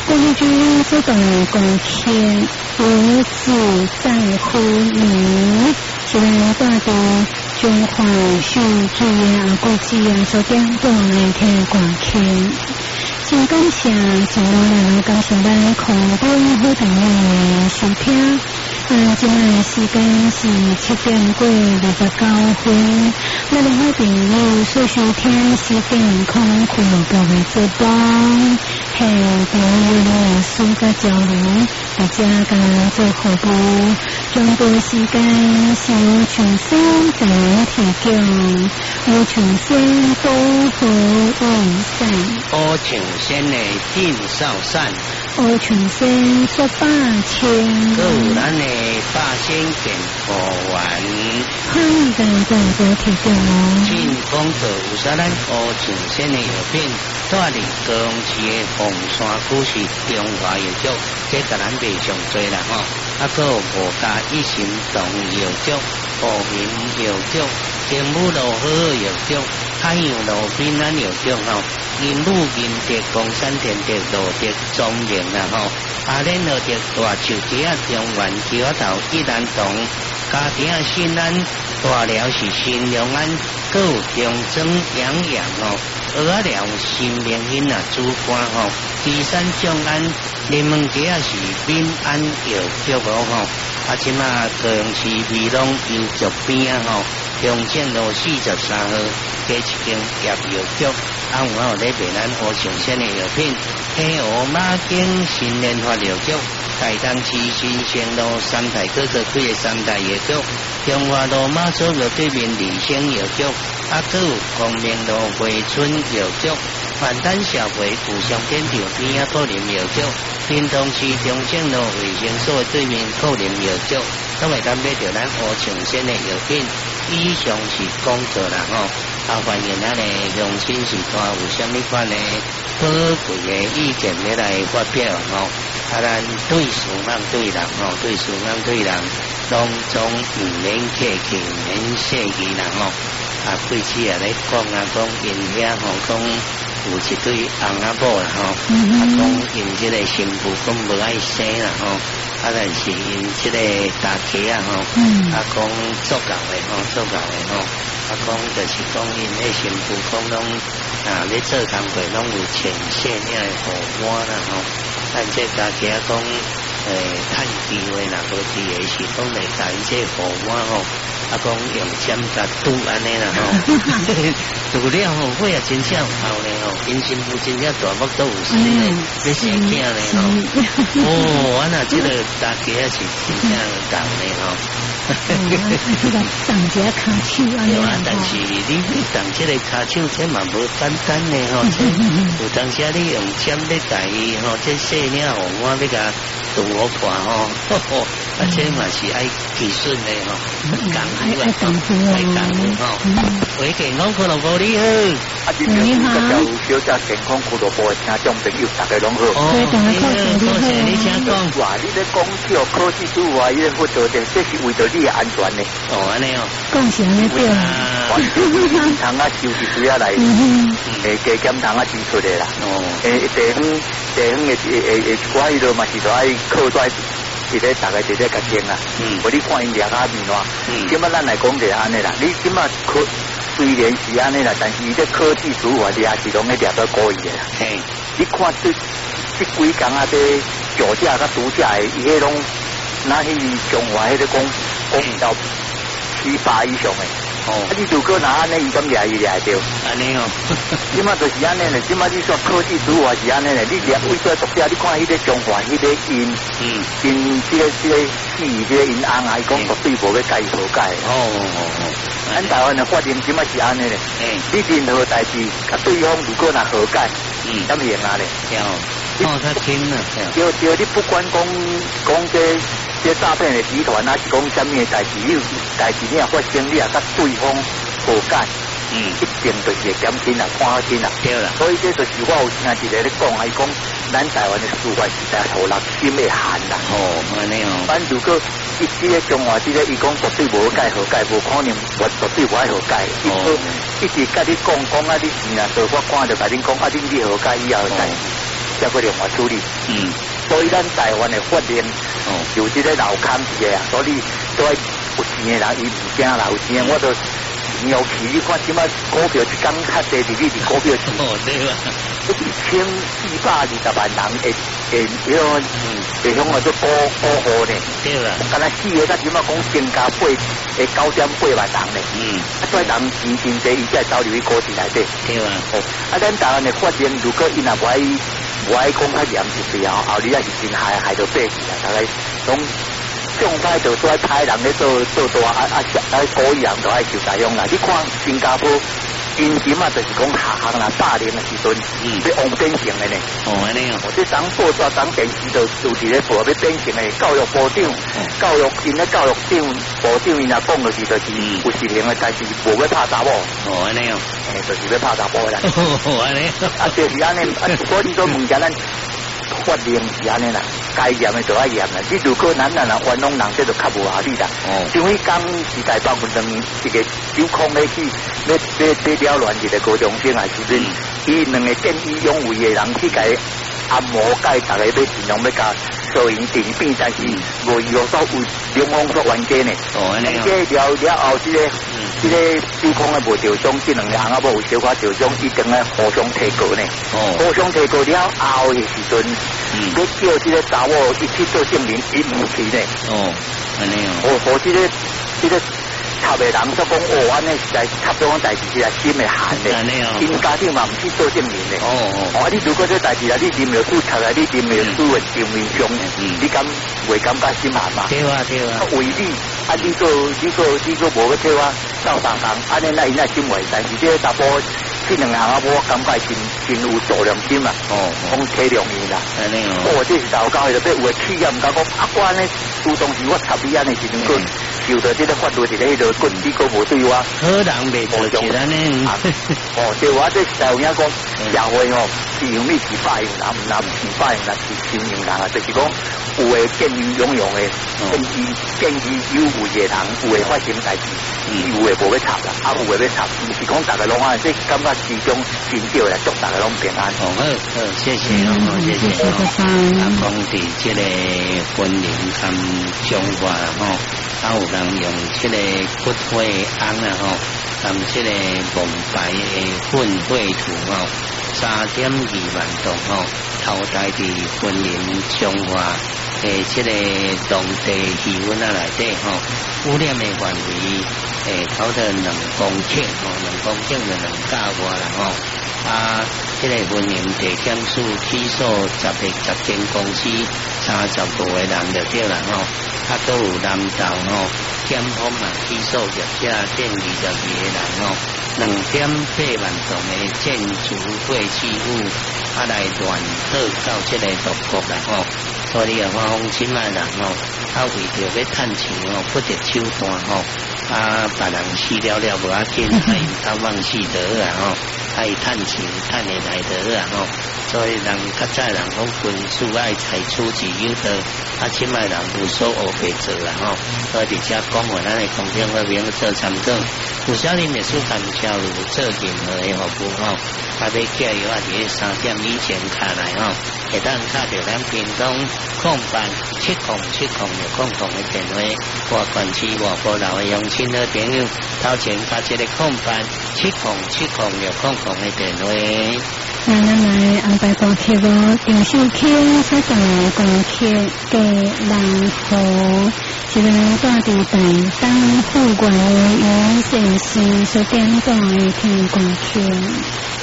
根据这个公篇，无子在乎你，虽然大多中华是主要国际所点动来听广篇。真感谢真来感谢咱空中好朋友的收听。今日时间是7点过29分，咱的好朋友所收听是健康俱乐部的节目，系朋友的私家交流，大家跟做服务。转播时间是由全新在提供，由全新保护卫生， 我全新的定少善， 我全新说8千， 各咱的8仙健康丸， 欢迎大家做提供哦。 进攻者有啥咱我全新的药品，带领高雄市的凤山区是中华药局，这个咱袂上多啦吼。还有无加一心动药局、国民药局、政府路好药局、海洋路平安药局吼，银路银德、光山田德、路德、中明啦吼，阿莲路德、大树地啊、中原桥头、一兰洞、家庭啊、新安、大寮是新良安，还有中正养养吼。蚵仔寮新明兴啊，主管吼，第三众安，联盟街啊是民安药局吼，即马高雄市美浓邮局边啊吼，中正路43号加一间药局，有咧卖咱乌上鲜的药品，黑鹅马经新联发药局，台东市新生路三台哥哥开的三大药局，中华路马祖路对面李星药局。还有光明路惠春药局、万丹社会古商店场边啊高林药局、屏东市中正路卫生所对面高林药局，都会咱买到咱乌长鲜的药品。以上是工作啦吼，欢迎咱的乡亲是看有啥物款的宝贵的意见要来发表吼。咱对事人对人吼，对事人对人，拢总唔免客气，唔免客气啦吼。贵次啊，咧讲因遐吼讲有一对翁仔某啦吼，讲因即个媳妇讲无爱生啦吼，但是因即个大家啊吼，讲作旧的吼，讲就是讲因迄媳妇讲拢咧做工课拢有前线遐的护腕啦吼，但这大家讲趁机会若无伫的是讲来甲因这护腕吼。讲用针甲拄安尼啦吼，拄了吼，我也真正有效咧吼，因媳妇真正大目都有生咧，要生囝咧吼。我那这个大家是真正有讲咧吼。 这个动一下骹手安尼啦， 但是你动这个骹手，这嘛无简单咧吼。有当时你用针咧甲伊吼，这细领红我要甲拄好破吼，这嘛是爱技术咧吼， 爱功夫哦。 喂，健康俱乐部你好， 你好，小姐健康俱乐部的听众朋友大家拢好。 多谢你请讲。 哇，你咧讲叫科技主啊，伊咧负责的，这是为着你的安全呢。 安尼哦， 讲是安尼对啦。 糖啊，收起水啊来，加减糖啊支出的啦。地方的一寡迄落嘛是都爱靠在。一个大概一个较精啊，我你看因掠下面话，今仔咱来讲就安尼啦。你今仔虽然是安尼啦，但是伊这科技主啊，掠是拢咧掠到故意的啦。你看这几工啊，这酒驾甲毒驾的，伊迄拢拿去中华迄个讲到7、8以上的。你如果拿安尼，伊咁掠伊掠着。 安尼哦， 即马就是安尼咧。即马你说科技主啊是安尼咧，你掠为咗毒驾，你看迄个中华迄个因这个戏这个因翁啊，伊讲绝对无要介意和解。咱台湾的法庭即马是安尼咧。你任何代志，甲对方如果若和解，咁行啊咧。 较轻啦。 对，你不管讲这诈骗的集团啊，是讲什么代志，你若发生，你也甲对方和解，一定就是减轻啊，看好轻啊。 对啦， 所以这就是我有听一个咧讲，伊讲咱台湾的司法时代互人心会寒啦。 安尼哦。 咱如果这个中华这个，伊讲绝对无和解，无可能，绝对无爱和解。一直甲你讲啊，你是啊，做法官就甲恁讲啊，恁去和解以后代志。 才会另外处理。所以咱台湾的法令，就这个老康的啊，所以都要有钱的人，伊唔惊啦，有钱的我都尤其你看即摆股票一讲较侪入去是股票市， 对吧 ？1420万人会向我做保护呢。 对啦， 敢若4个，甲即摆讲增加9.8万人呢。所以人真侪，伊才走入去股市内底。 对啦， 咱台湾的法令，如果伊若无爱讲较严一点后你也是真害到百姓啊！大概讲上歹就做歹人咧做大，古人都爱受大用啦。你看新加坡，因前啊就是讲下啦霸凌的时阵，要往变性的呢。 安尼哦， 这当报纸、当电视就伫咧报要变性的教育部长，因咧教育长部长因也讲就是有实行的，但是无要拍查某。 安尼哦， 就是要拍查某啦。 安尼， 就是安尼，所以说物件咱法令是安尼啦，该严的就要严啦。你如果咱冤枉人，这就较无合理啦。像迄讲时代报文章一个有空咧去，要了乱一个高中生啊，是不是？伊两个见义勇为的人去甲按摩界，大家要尽量要甲所以定变，但是无有所为两方所冤家呢。这了后，这个有空的无着奖，这两个翁仔某有小可着奖，一定要互相提高呢。互相提高了后的时阵，要叫这个查某一起做证明，伊唔去呢。 安尼哦。 和这个插的人说讲安尼实在插这种代志实在心会寒的。因家长嘛唔去做证明的。你如果这代志啊，你认为负责啊，你认为输的证明上，你敢会感觉心寒嘛？ 对啊。 为你你个无要替我斗相共，安尼那因那心怀，但是这查甫这两个翁仔某感觉真有助良心啊。讲体谅伊啦。 安尼哦。 这是老教的，要有个企业唔敢讲我安尼，有当时我插你安尼时阵，受到这个法律一个迄个棍，你个无对我好人袂做事安尼。 对我这实在有影讲社会是用你是百用人，唔是百用人是千用人啊，就是讲有诶见义勇勇诶，见义有为诶人，有诶发生代志，有诶无要插啦，有诶要插，唔是讲大家拢安尼，这感觉其中真少啦，祝大家拢平安。 好，谢谢谢谢。讲伫这个婚姻跟中华有人用这个骨灰翁啊含这个蒙白的混绘图3.2万栋头戴伫婚姻中华的这个当地气温内底污染的范围超过2公顷2公顷就2甲外啦这个婚姻地检署起诉10间公司30多个人就对啦都有南投检方起诉业者等22个人2.8万栋的建筑废弃物来乱倒到这个独国啦所以发放亲爱人为着要趁钱不得手段别人死了无要紧他忘记得啊爱趁钱趁的来得啊所以人较早人讲军事爱采取自由的亲爱人无所学会做啦所以伫遮讲话咱的空间会变做参考有少年的书感教育做任何的服务要加油伫3点以前下来会当打着咱屏东087070600的电话或关市外部老的乡亲的朋友头前加这个087070600的电话咱来安排歌曲郑秀卿所唱的歌曲给人和一个住伫台东富贵的余先生所点播的听歌曲